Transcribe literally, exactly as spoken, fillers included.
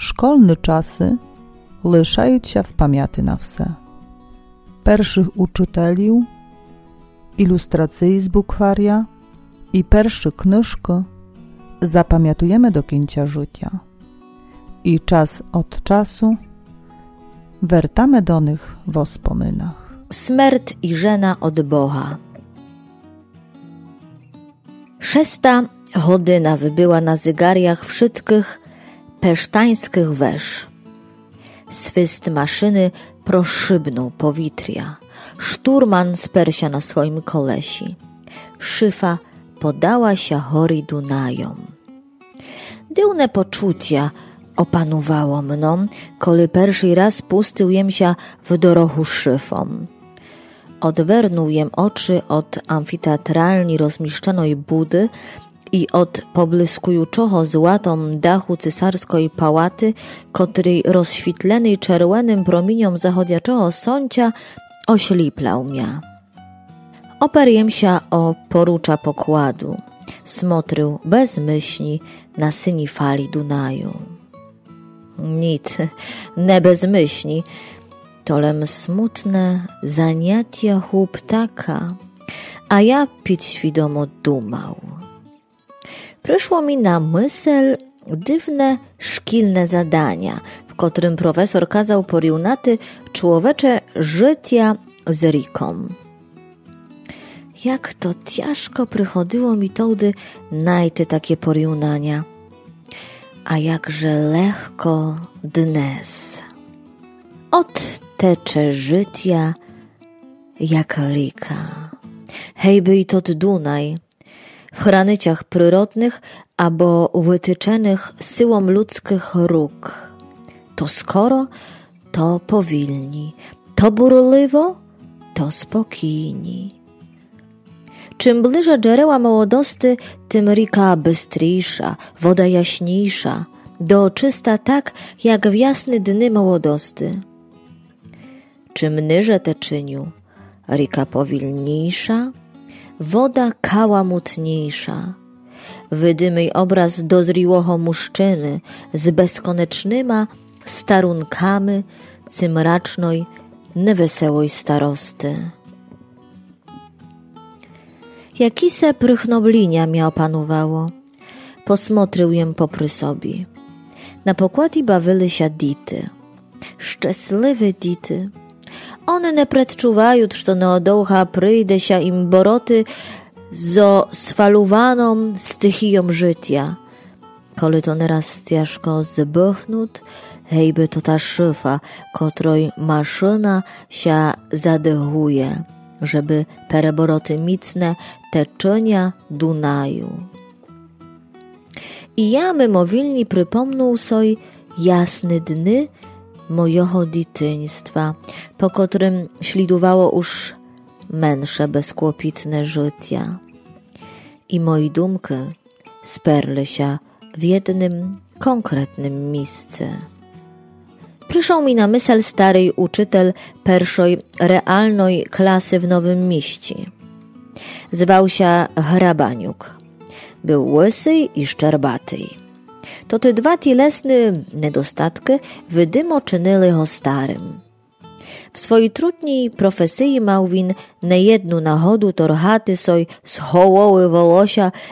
Школьні часи лишаються в пам'яті на все. Перших учителів, ілюстрації з букваря і перші книжки запам'ятуємо до кінця життя. І час від часу wертamy do nich w wspominach. Smert i żena od Boha. Szesta godzina wybyła na zegarjach wszystkich pesztańskich wesz. Swyst maszyny proszybnął powietrza. Szturman sperł się na swoim kolesi. Szyfa podała się hori Dunajom. Dziwne poczucia opanowało mną, kiedy pierwszy raz pustyłem się w dorogu szyfą. Odwernułem oczy od amfiteatralnie rozmieszczonej budy i od pobłyskującego złotą dachu cesarskiej pałaty, który rozświetlony czerwonym promieniem zachodzącego słońca ośliplał mnie. Oparłem się o porucza pokładu. Smotrzył bez myśli na syni fali Dunaju. Nic, nie bez myśli, tolem smutne zaniatia chłoptaka, a ja pić świadomo dumał. Przyszło mi na myśl dziwne szkolne zadania, w którym profesor kazał porównaty człowiecze życia z riką. Jak to ciężko przychodziło mi tołdy najty takie porównania, a jakże lekko dnes. Odtecze życia jak rika. Hejby i tot Dunaj, w hranyciach przyrodnych albo wytyczenych syłą ludzkich róg. To skoro, to powilni, to burliwo, to spokojni. Czym bliżej dżereła młodosty, tym rika bystryjsza, woda jaśniejsza, dooczysta tak, jak w jasne dny młodosty. Czym niżej teczyniu, rika powilniejsza, woda kałamutniejsza. Wydymej obraz dozriłego muszczyny z bezkonecznyma starunkami cymracznej, niewesołej starosty. Jakise prychnoblinia mnie opanowało. Posmotrył jem popry sobie. Na pokładzie bawili się dity. Szczęśliwe dity. One nie predczuwają, że na odołcha przyjdzie się im boroty zo sfaluwaną stychiją życia. Kole to nieraz ciężko zbychnut, hejby to ta szyfa, której maszyna się zadechuje, żeby pereboroty micne teczenia Dunaju. I ja mimowilnie przypomnął sobie jasne dny mojego dzieciństwa, po którym ślidowało już męższe bezkłopitne życia. I moje dumki sperły się w jednym konkretnym miejscu. Przyszedł mi na myśl stary uczytel pierwszej realnej klasy w Nowym Mieście. Zwał się Hrabaniuk. Był łysy i szczerbaty. To te dwa cielesne niedostatki wydymo czynili go starym. W swojej trudnej profesji mał win niejedną nachodu torhaty soj z hołoły wołosia